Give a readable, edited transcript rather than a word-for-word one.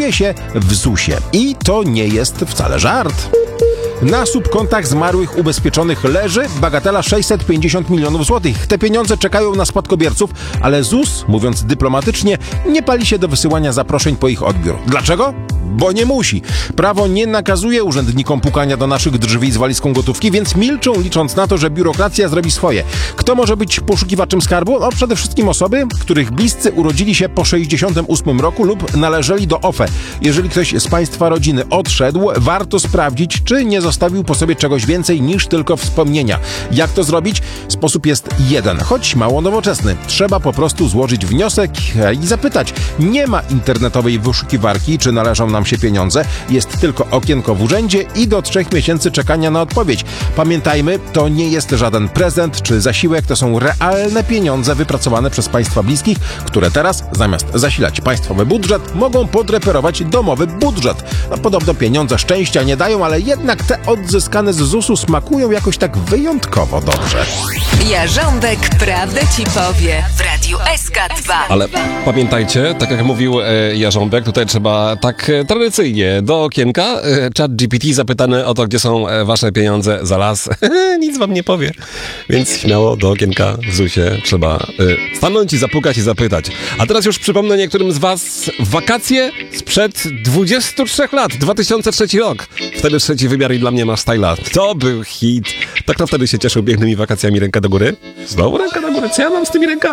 znajduje się w ZUS-ie. I to nie jest wcale żart. Na subkontach zmarłych ubezpieczonych leży bagatela 650 milionów złotych. Te pieniądze czekają na spadkobierców, ale ZUS, mówiąc dyplomatycznie, nie pali się do wysyłania zaproszeń po ich odbiór. Dlaczego? Bo nie musi. Prawo nie nakazuje urzędnikom pukania do naszych drzwi z walizką gotówki, więc milczą, licząc na to, że biurokracja zrobi swoje. Kto może być poszukiwaczem skarbu? No przede wszystkim osoby, których bliscy urodzili się po 68 roku lub należeli do OFE. Jeżeli ktoś z państwa rodziny odszedł, warto sprawdzić, czy nie zostawił po sobie czegoś więcej niż tylko wspomnienia. Jak to zrobić? Sposób jest jeden, choć mało nowoczesny. Trzeba po prostu złożyć wniosek i zapytać. Nie ma internetowej wyszukiwarki, czy należą nam się pieniądze. Jest tylko okienko w urzędzie i do 3 miesięcy czekania na odpowiedź. Pamiętajmy, to nie jest żaden prezent czy zasiłek, to są realne pieniądze wypracowane przez państwa bliskich, które teraz, zamiast zasilać państwowy budżet, mogą podreperować domowy budżet. No, podobno pieniądze szczęścia nie dają, ale jednak te odzyskane z ZUS-u smakują jakoś tak wyjątkowo dobrze. Jarząbek prawdę ci powie w Radiu SK2. Ale pamiętajcie, tak jak mówił Jarząbek, tutaj trzeba tak tradycyjnie do okienka. ChatGPT zapytany o to, gdzie są wasze pieniądze za las. Nic wam nie powie. Więc śmiało do okienka w ZUS-ie trzeba stanąć i zapukać i zapytać. A teraz już przypomnę niektórym z was wakacje sprzed 23 lat. 2003 rok. Wtedy trzeci wymiar i dla mnie masz styla. To był hit. Tak to wtedy się cieszył pięknymi wakacjami. Ręka do góry. Znowu ręka do góry. Co ja mam z tymi rękami?